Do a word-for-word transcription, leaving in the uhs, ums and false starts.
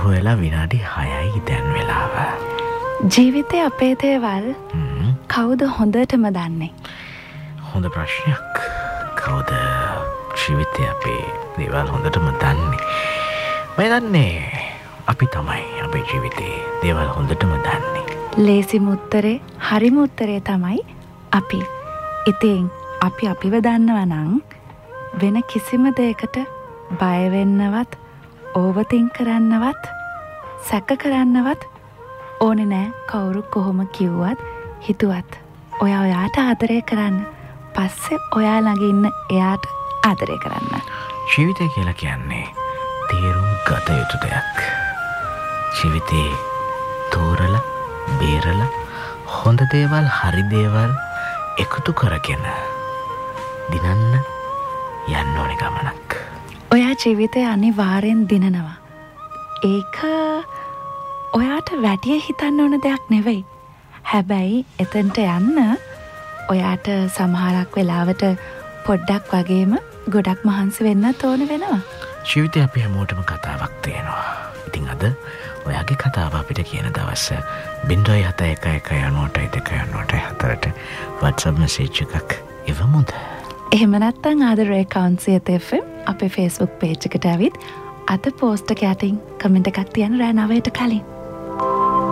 වෙලා විනාඩි හයයි දැන් වෙලාව. ජීවිතේ අපේ දේවල් කවුද හොඳටම දන්නේ? හොඳ ප්‍රශ්නයක්. කවුද ජීවිතේ අපේ දේවල් හොඳටම දන්නේ? මම දන්නේ අපි තමයි අපේ ජීවිතේ දේවල් හොඳටම දන්නේ. ලේසිම උත්තරේ, හරිම උත්තරේ තමයි අපි. ඉතින් අපි අපිව දන්නවා නම් වෙන කිසිම දෙයකට බය වෙන්නවත්, ඕවර්තින්ක් කරන්නවත්, සැක කරන්නවත් ඕනේ නෑ. කවුරු කොහොම කිව්වත් හිතුවත් ඔයා ඔයාට ආදරය කරන්න. පස්සේ ඔයා ළඟ ඉන්න එයාට ආදරය කරන්න. ජීවිතය කියලා කියන්නේ තේරුම් ගත යුතු දෙයක්. ජීවිතේ තෝරලා, බේරලා, හොඳ දේවල්, හරි දේවල් එකතු කරගෙන දිනන්න යන්න ඕනේ ගමනක්. ඔයා ජීවිතය අනිවාර්යෙන් දිනනවා. ඒක ඔයාට වැඩිය හිතන්න ඕන දෙයක් නෙවෙයි. හැබැයි එතනට යන්න ඔයාට සමහරක් වෙලාවට පොඩ්ඩක් වගේම ගොඩක් මහන්සි වෙන්නත් ඕන වෙනවා. ජීවිතේ අපි හැමෝටම කතාවක් තියෙනවා. ඉතින් අද ඔයාගේ කතාව අපිට කියන දවස බිංදුවයි හත එක එක නවයයි දෙක නවයයි හතරට WhatsApp message එකක් එවමුද? එහෙම නැත්නම් ආදරේ කවුන්සියත් එෆ් එම් අපේ Facebook page එකට ඇවිත් අද post එක යටින් කමෙන්ට් එකක් තියන්න රෑ නවයට කලින්.